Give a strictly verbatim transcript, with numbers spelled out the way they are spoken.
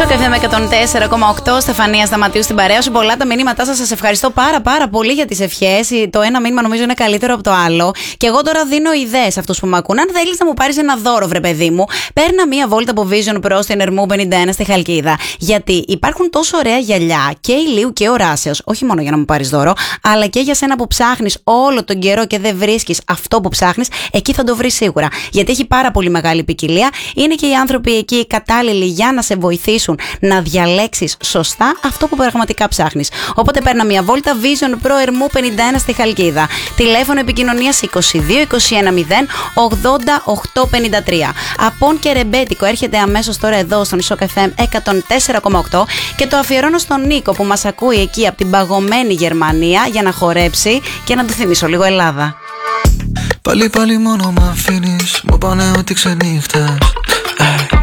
Σοκ εφ εμ εκατόν τέσσερα κόμμα οκτώ, Στεφανία Σταματίου στην παρέα σου. Πολλά τα μηνύματά σας. Σας ευχαριστώ πάρα πάρα πολύ για τις ευχές. Το ένα μήνυμα νομίζω είναι καλύτερο από το άλλο. Και εγώ τώρα δίνω ιδέες σε αυτούς που με ακούν. Αν θέλεις να μου πάρεις ένα δώρο, βρε παιδί μου, παίρνα μία βόλτα από Vision Pro στην Ερμού πενήντα ένα στη Χαλκίδα. Γιατί υπάρχουν τόσο ωραία γυαλιά και ηλίου και οράσεως. Όχι μόνο για να μου πάρεις δώρο, αλλά και για σένα που ψάχνεις όλο τον καιρό και δεν βρίσκεις αυτό που ψάχνεις. Εκεί θα το βρεις σίγουρα. Γιατί έχει πάρα πολύ μεγάλη ποικιλία. Είναι και οι άνθρωποι εκεί κατάλληλοι για να σε βοηθήσουν να διαλέξεις σωστά αυτό που πραγματικά ψάχνεις. Οπότε παίρνα μια βόλτα Vision Pro Ερμού πενήντα ένα στη Χαλκίδα. Τηλέφωνο επικοινωνίας είκοσι δύο είκοσι ένα μηδέν ογδόντα οκτώ πενήντα τρία. Απόν και ρεμπέτικο έρχεται αμέσως τώρα εδώ στον Σοκ εφ εμ εκατόν τέσσερα κόμμα οκτώ και το αφιερώνω στον Νίκο που μας ακούει εκεί από την παγωμένη Γερμανία για να χορέψει και να του θυμίσω λίγο Ελλάδα. Πάλι πάλι μόνο μ' αφήνεις, μου πάνε ότι ξενύχτες.